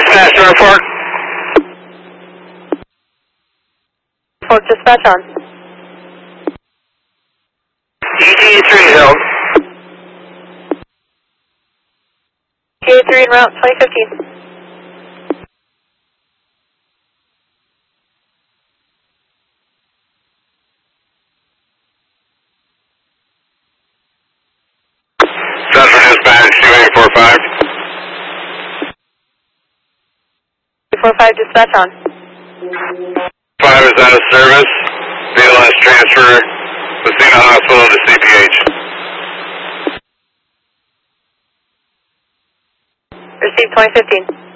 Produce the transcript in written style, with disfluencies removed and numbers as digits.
Dispatch, report. Report dispatch on. ETA3 held. ETA3 en route 2015. Central Dispatch, 2845. 45 dispatch on. 5 is out of service. VLS transfer Messina Hospital to CPH. Received 2015.